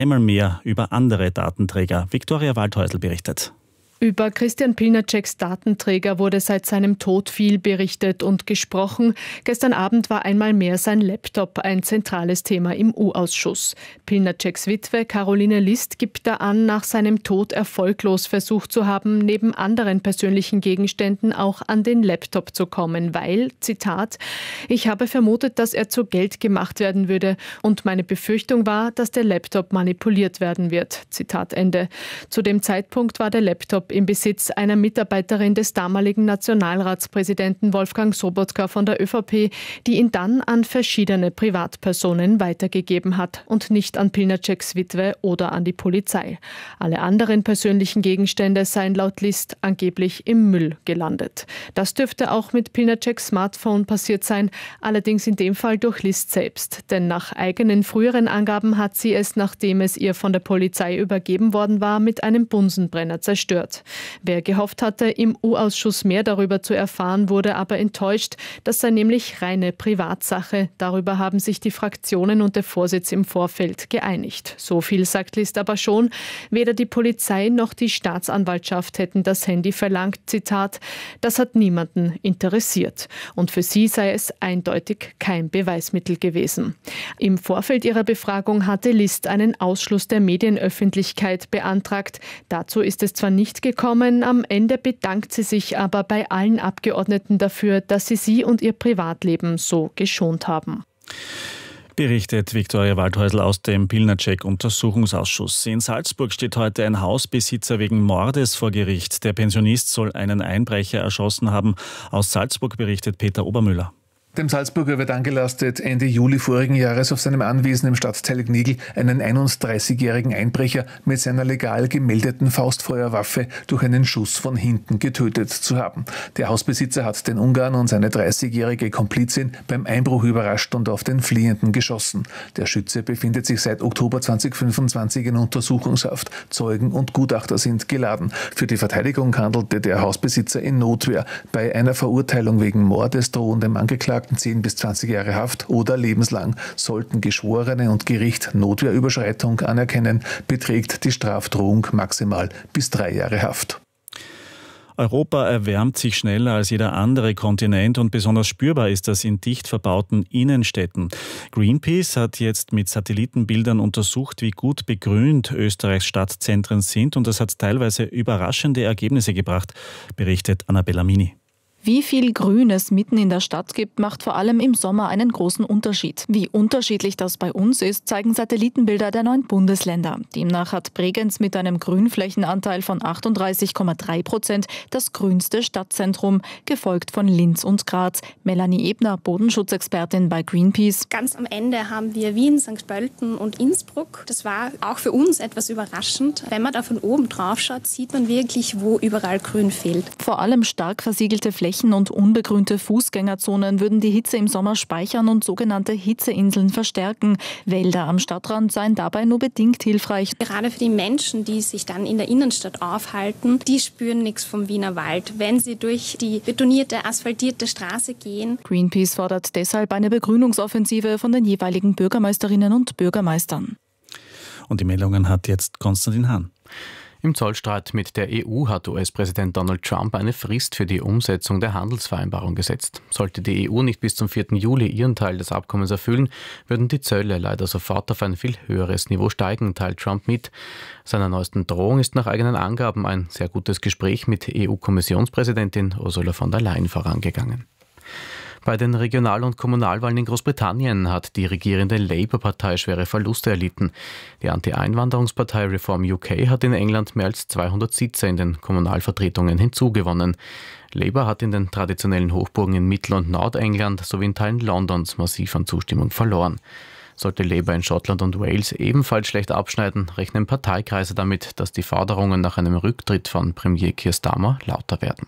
Einmal mehr über andere Datenträger. Viktoria Waldhäusl berichtet. Über Christian Pilnaceks Datenträger wurde seit seinem Tod viel berichtet und gesprochen. Gestern Abend war einmal mehr sein Laptop ein zentrales Thema im U-Ausschuss. Pilnaceks Witwe Caroline List gibt da an, nach seinem Tod erfolglos versucht zu haben, neben anderen persönlichen Gegenständen auch an den Laptop zu kommen, weil, Zitat, ich habe vermutet, dass er zu Geld gemacht werden würde und meine Befürchtung war, dass der Laptop manipuliert werden wird. Zitat Ende. Zu dem Zeitpunkt war der Laptop im Besitz einer Mitarbeiterin des damaligen Nationalratspräsidenten Wolfgang Sobotka von der ÖVP, die ihn dann an verschiedene Privatpersonen weitergegeben hat und nicht an Pilnaceks Witwe oder an die Polizei. Alle anderen persönlichen Gegenstände seien laut List angeblich im Müll gelandet. Das dürfte auch mit Pilnaceks Smartphone passiert sein, allerdings in dem Fall durch List selbst. Denn nach eigenen früheren Angaben hat sie es, nachdem es ihr von der Polizei übergeben worden war, mit einem Bunsenbrenner zerstört. Wer gehofft hatte, im U-Ausschuss mehr darüber zu erfahren, wurde aber enttäuscht. Das sei nämlich reine Privatsache. Darüber haben sich die Fraktionen und der Vorsitz im Vorfeld geeinigt. So viel sagt List aber schon. Weder die Polizei noch die Staatsanwaltschaft hätten das Handy verlangt. Zitat, das hat niemanden interessiert. Und für sie sei es eindeutig kein Beweismittel gewesen. Im Vorfeld ihrer Befragung hatte List einen Ausschluss der Medienöffentlichkeit beantragt. Dazu ist es zwar nicht gekommen, am Ende bedankt sie sich aber bei allen Abgeordneten dafür, dass sie und ihr Privatleben so geschont haben. Berichtet Viktoria Waldhäusl aus dem Pilnacek-Untersuchungsausschuss. In Salzburg steht heute ein Hausbesitzer wegen Mordes vor Gericht. Der Pensionist soll einen Einbrecher erschossen haben. Aus Salzburg berichtet Peter Obermüller. Dem Salzburger wird angelastet, Ende Juli vorigen Jahres auf seinem Anwesen im Stadtteil Gnigl einen 31-jährigen Einbrecher mit seiner legal gemeldeten Faustfeuerwaffe durch einen Schuss von hinten getötet zu haben. Der Hausbesitzer hat den Ungarn und seine 30-jährige Komplizin beim Einbruch überrascht und auf den Fliehenden geschossen. Der Schütze befindet sich seit Oktober 2025 in Untersuchungshaft. Zeugen und Gutachter sind geladen. Für die Verteidigung handelte der Hausbesitzer in Notwehr. Bei einer Verurteilung wegen Mordes drohen dem Angeklagten 10 bis 20 Jahre Haft oder lebenslang. Sollten Geschworene und Gericht Notwehrüberschreitung anerkennen, beträgt die Strafdrohung maximal bis 3 Jahre Haft. Europa erwärmt sich schneller als jeder andere Kontinent und besonders spürbar ist das in dicht verbauten Innenstädten. Greenpeace hat jetzt mit Satellitenbildern untersucht, wie gut begrünt Österreichs Stadtzentren sind und das hat teilweise überraschende Ergebnisse gebracht, berichtet Annabella Mini. Wie viel Grün es mitten in der Stadt gibt, macht vor allem im Sommer einen großen Unterschied. Wie unterschiedlich das bei uns ist, zeigen Satellitenbilder der 9 Bundesländer. Demnach hat Bregenz mit einem Grünflächenanteil von 38,3% das grünste Stadtzentrum, gefolgt von Linz und Graz. Melanie Ebner, Bodenschutzexpertin bei Greenpeace. Ganz am Ende haben wir Wien, St. Pölten und Innsbruck. Das war auch für uns etwas überraschend. Wenn man da von oben drauf schaut, sieht man wirklich, wo überall Grün fehlt. Vor allem stark versiegelte Flächen und unbegrünte Fußgängerzonen würden die Hitze im Sommer speichern und sogenannte Hitzeinseln verstärken. Wälder am Stadtrand seien dabei nur bedingt hilfreich. Gerade für die Menschen, die sich dann in der Innenstadt aufhalten, die spüren nichts vom Wiener Wald, wenn sie durch die betonierte, asphaltierte Straße gehen. Greenpeace fordert deshalb eine Begrünungsoffensive von den jeweiligen Bürgermeisterinnen und Bürgermeistern. Und die Meldungen hat jetzt Konstantin Hahn. Im Zollstreit mit der EU hat US-Präsident Donald Trump eine Frist für die Umsetzung der Handelsvereinbarung gesetzt. Sollte die EU nicht bis zum 4. Juli ihren Teil des Abkommens erfüllen, würden die Zölle leider sofort auf ein viel höheres Niveau steigen, teilt Trump mit. Seiner neuesten Drohung ist nach eigenen Angaben ein sehr gutes Gespräch mit EU-Kommissionspräsidentin Ursula von der Leyen vorangegangen. Bei den Regional- und Kommunalwahlen in Großbritannien hat die regierende Labour-Partei schwere Verluste erlitten. Die Anti-Einwanderungspartei Reform UK hat in England mehr als 200 Sitze in den Kommunalvertretungen hinzugewonnen. Labour hat in den traditionellen Hochburgen in Mittel- und Nordengland sowie in Teilen Londons massiv an Zustimmung verloren. Sollte Labour in Schottland und Wales ebenfalls schlecht abschneiden, rechnen Parteikreise damit, dass die Forderungen nach einem Rücktritt von Premier Keir Starmer lauter werden.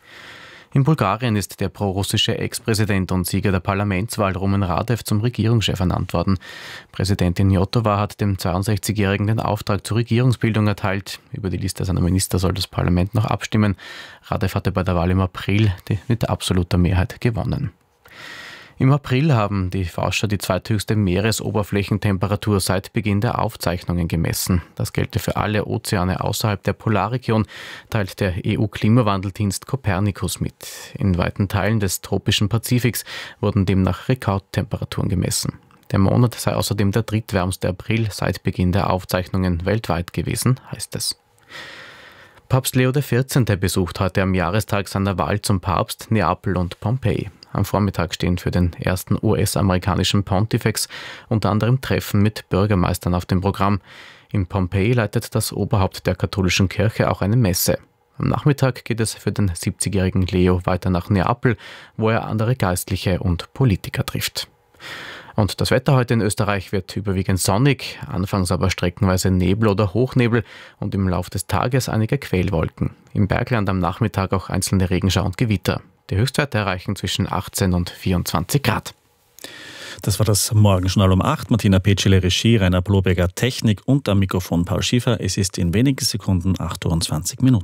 In Bulgarien ist der prorussische Ex-Präsident und Sieger der Parlamentswahl Rumen Radev zum Regierungschef ernannt worden. Präsidentin Jotova hat dem 62-Jährigen den Auftrag zur Regierungsbildung erteilt. Über die Liste seiner Minister soll das Parlament noch abstimmen. Radev hatte bei der Wahl im April mit absoluter Mehrheit gewonnen. Im April haben die Forscher die zweithöchste Meeresoberflächentemperatur seit Beginn der Aufzeichnungen gemessen. Das gelte für alle Ozeane außerhalb der Polarregion, teilt der EU-Klimawandeldienst Copernicus mit. In weiten Teilen des tropischen Pazifiks wurden demnach Rekordtemperaturen gemessen. Der Monat sei außerdem der drittwärmste April seit Beginn der Aufzeichnungen weltweit gewesen, heißt es. Papst Leo XIV. Besucht heute am Jahrestag seiner Wahl zum Papst Neapel und Pompeji. Am Vormittag stehen für den ersten US-amerikanischen Pontifex unter anderem Treffen mit Bürgermeistern auf dem Programm. In Pompeji leitet das Oberhaupt der katholischen Kirche auch eine Messe. Am Nachmittag geht es für den 70-jährigen Leo weiter nach Neapel, wo er andere Geistliche und Politiker trifft. Und das Wetter heute in Österreich wird überwiegend sonnig, anfangs aber streckenweise Nebel oder Hochnebel und im Laufe des Tages einige Quellwolken. Im Bergland am Nachmittag auch einzelne Regenschauer und Gewitter. Die Höchstwerte erreichen zwischen 18 und 24 Grad. Das war das Morgenjournal um 8. Martina Petschele, Regie, Rainer Bloberger, Technik und am Mikrofon Paul Schiefer. Es ist in wenigen Sekunden 8:20 Uhr.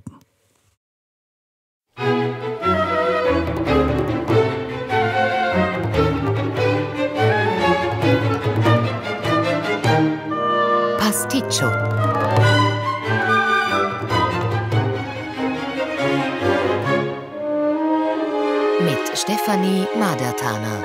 Pasticcio. Mit Stefanie Madertaner.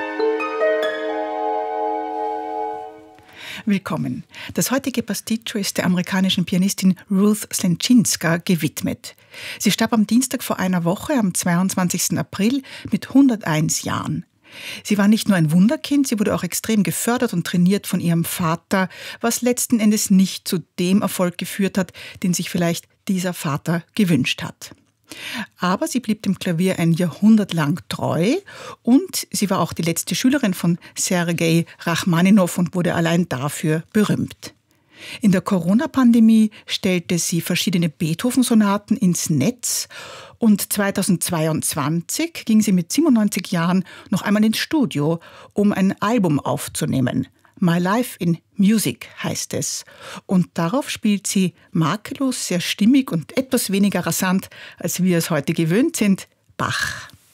Willkommen. Das heutige Pasticcio ist der amerikanischen Pianistin Ruth Slenczynska gewidmet. Sie starb am Dienstag vor einer Woche, am 22. April, mit 101 Jahren. Sie war nicht nur ein Wunderkind, sie wurde auch extrem gefördert und trainiert von ihrem Vater, was letzten Endes nicht zu dem Erfolg geführt hat, den sich vielleicht dieser Vater gewünscht hat. Aber sie blieb dem Klavier ein Jahrhundert lang treu und sie war auch die letzte Schülerin von Sergei Rachmaninow und wurde allein dafür berühmt. In der Corona-Pandemie stellte sie verschiedene Beethoven-Sonaten ins Netz und 2022 ging sie mit 97 Jahren noch einmal ins Studio, um ein Album aufzunehmen. My Life in Music heißt es. Und darauf spielt sie makellos, sehr stimmig und etwas weniger rasant, als wir es heute gewöhnt sind, Bach.